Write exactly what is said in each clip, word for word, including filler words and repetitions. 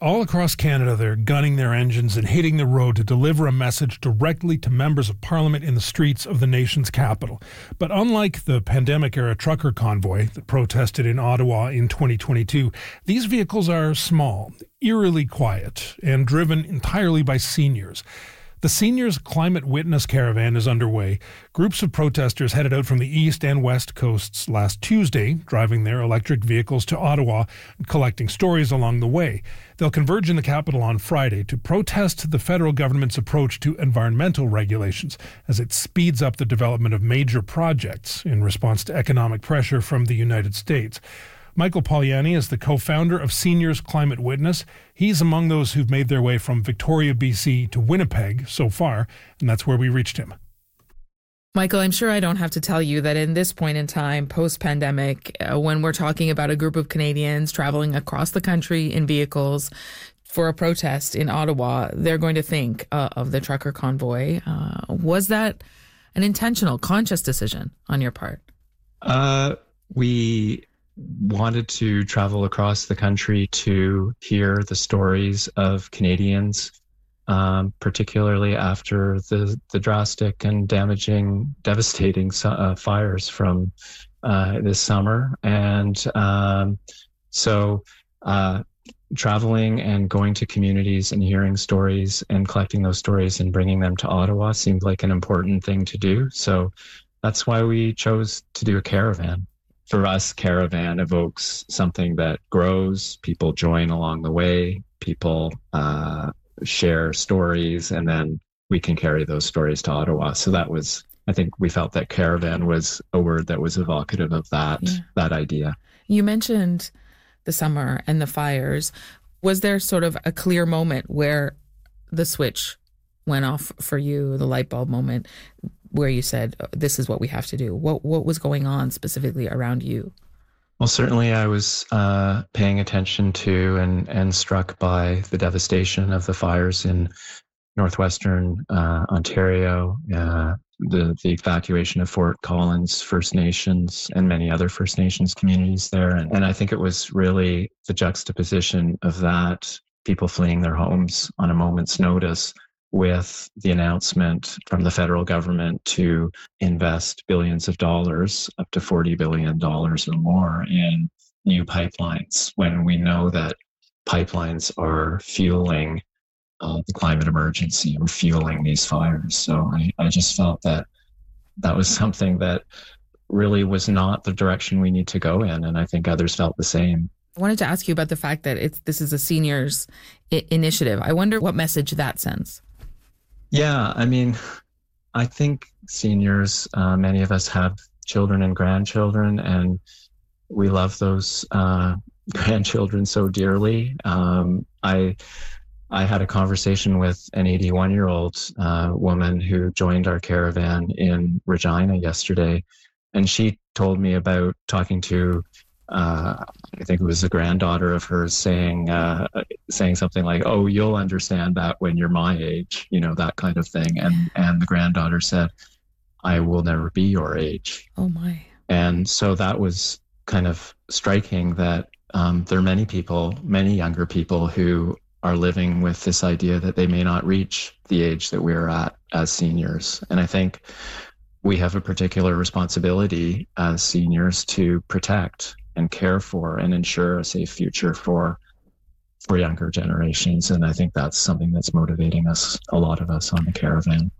All across Canada, they're gunning their engines and hitting the road to deliver a message directly to members of Parliament in the streets of the nation's capital. But unlike the pandemic-era trucker convoy that protested in Ottawa in twenty twenty-two, these vehicles are small, eerily quiet, and driven entirely by seniors. The Seniors Climate Witness Caravan is underway. Groups of protesters headed out from the east and west coasts last Tuesday, driving their electric vehicles to Ottawa and collecting stories along the way. They'll converge in the capital on Friday to protest the federal government's approach to environmental regulations as it speeds up the development of major projects in response to economic pressure from the United States. Michael Poliani is the co-founder of Seniors Climate Witness. He's among those who've made their way from Victoria, B C to Winnipeg so far, and that's where we reached him. Michael, I'm sure I don't have to tell you that in this point in time, post-pandemic, uh, when we're talking about a group of Canadians traveling across the country in vehicles for a protest in Ottawa, they're going to think uh, of the trucker convoy. Uh, was that an intentional, conscious decision on your part? Uh, we... wanted to travel across the country to hear the stories of Canadians, um, particularly after the, the drastic and damaging, devastating uh, fires from uh, this summer. And um, so uh, traveling and going to communities and hearing stories and collecting those stories and bringing them to Ottawa seemed like an important thing to do. So that's why we chose to do a caravan. For us, caravan evokes something that grows. People join along the way. People uh, share stories, and then we can carry those stories to Ottawa. So that was, I think we felt that caravan was a word that was evocative of that, yeah. that idea. You mentioned the summer and the fires. Was there sort of a clear moment where the switch went off for you, the light bulb moment, where you said, this is what we have to do? What what was going on specifically around you? Well, certainly I was uh, paying attention to and, and struck by the devastation of the fires in northwestern uh, Ontario, uh, the, the evacuation of Fort Collins First Nations and many other First Nations communities there. And, and I think it was really the juxtaposition of that, people fleeing their homes on a moment's notice, with the announcement from the federal government to invest billions of dollars, up to forty billion dollars or more, in new pipelines, when we know that pipelines are fueling uh, the climate emergency or fueling these fires. So I, I just felt that that was something that really was not the direction we need to go in, and I think others felt the same. I wanted to ask you about the fact that it's this is a seniors I- initiative. I wonder what message that sends. Yeah, I mean, I think seniors, uh, many of us have children and grandchildren, and we love those uh, grandchildren so dearly. Um, I I had a conversation with an eighty-one-year-old uh, woman who joined our caravan in Regina yesterday, and she told me about talking to Uh, I think it was a granddaughter of hers saying uh, saying something like, "Oh, you'll understand that when you're my age," you know, that kind of thing. And and the granddaughter said, "I will never be your age." Oh my! And so that was kind of striking. That um, there are many people, many younger people, who are living with this idea that they may not reach the age that we're at as seniors. And I think we have a particular responsibility as seniors to protect and care for and ensure a safe future for for younger generations. And I think that's something that's motivating us, a lot of us on the caravan.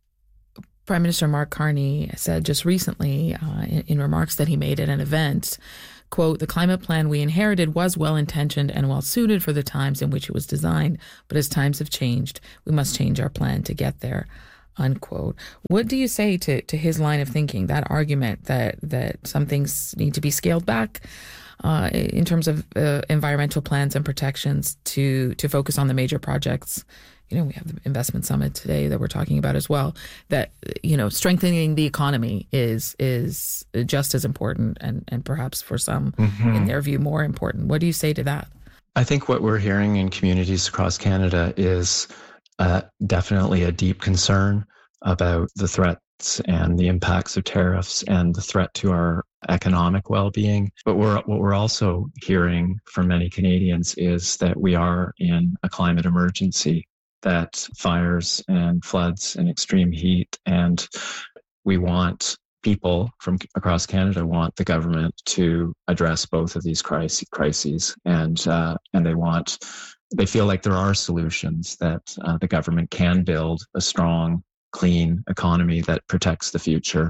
Prime Minister Mark Carney said just recently uh, in, in remarks that he made at an event, quote, "The climate plan we inherited was well-intentioned and well-suited for the times in which it was designed, but as times have changed, we must change our plan to get there." Unquote. What do you say to, to his line of thinking, that argument that, that some things need to be scaled back uh, in terms of uh, environmental plans and protections to, to focus on the major projects? You know, we have the investment summit today that we're talking about as well, that, you know, strengthening the economy is is just as important and, and perhaps for some, mm-hmm. in their view, more important. What do you say to that? I think what we're hearing in communities across Canada is Uh, definitely a deep concern about the threat and the impacts of tariffs and the threat to our economic well-being. But we're, what we're also hearing from many Canadians is that we are in a climate emergency, that fires and floods and extreme heat, and we want people from across Canada want the government to address both of these crises, and uh, and they want they feel like there are solutions, that uh, the government can build a strong, clean economy that protects the future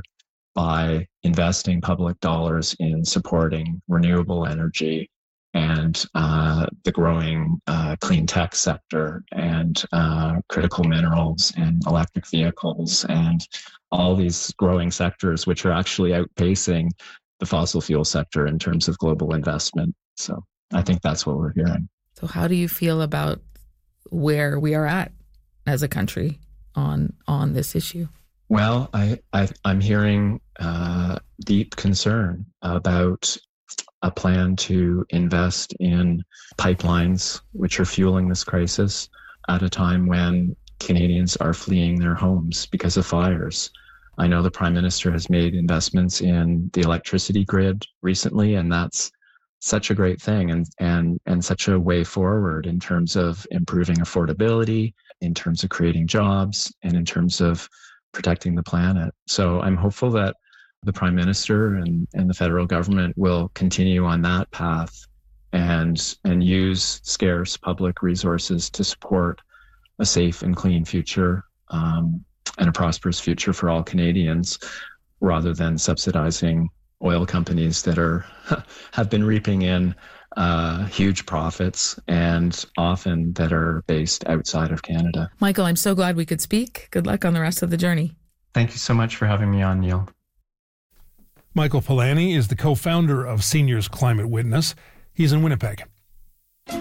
by investing public dollars in supporting renewable energy and uh, the growing uh, clean tech sector and uh, critical minerals and electric vehicles and all these growing sectors, which are actually outpacing the fossil fuel sector in terms of global investment. So I think that's what we're hearing. So how do you feel about where we are at as a country on on this issue? Well, I, I, I'm hearing uh, deep concern about a plan to invest in pipelines, which are fueling this crisis at a time when Canadians are fleeing their homes because of fires. I know the Prime Minister has made investments in the electricity grid recently, and that's such a great thing and, and, and such a way forward in terms of improving affordability, in terms of creating jobs, and in terms of protecting the planet. So I'm hopeful that the Prime Minister and, and the federal government will continue on that path and and use scarce public resources to support a safe and clean future um, and a prosperous future for all Canadians, rather than subsidizing oil companies that are have been reaping in uh, huge profits and often that are based outside of Canada. Michael, I'm so glad we could speak. Good luck on the rest of the journey. Thank you so much for having me on, Neil. Michael Polanyi is the co-founder of Seniors Climate Witness. He's in Winnipeg.